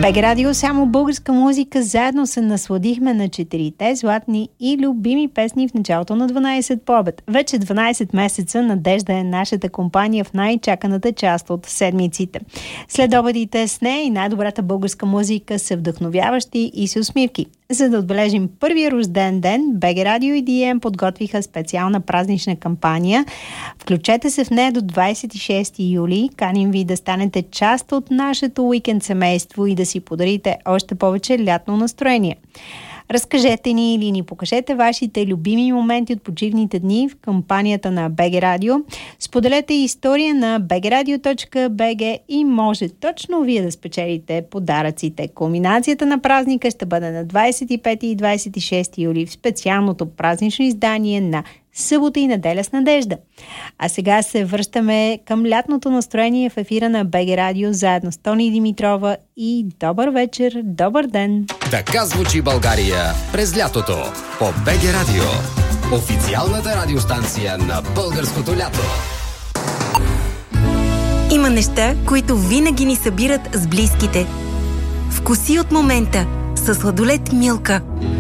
БГ Радио, само българска музика. Заедно се насладихме на 4-те златни и любими песни в началото на 12 по обед. Вече 12 месеца Надежда е нашата компания в най-чаканата част от седмиците. След обедите с нея и най-добрата българска музика са вдъхновяващи и с усмивки. За да отбележим първия рожден ден, БГ Радио и DM подготвиха специална празнична кампания. Включете се в нея до 26 юли. Каним ви да станете част от нашето уикенд семейство и да си подарите още повече лятно настроение. Разкажете ни или ни покажете вашите любими моменти от почивните дни в кампанията на БГ Радио. Споделете история на bgradio.bg и може точно вие да спечелите подаръците. Кулминацията на празника ще бъде на 25 и 26 юли в специалното празнично издание на Събота и неделя с Надежда. А сега се връщаме към лятното настроение в ефира на БГ Радио заедно с Тони Димитрова и добър вечер, добър ден! Така звучи България през лятото по БГ Радио. Официалната радиостанция на българското лято. Има неща, които винаги ни събират с близките. Вкуси от момента със сладолед Милка.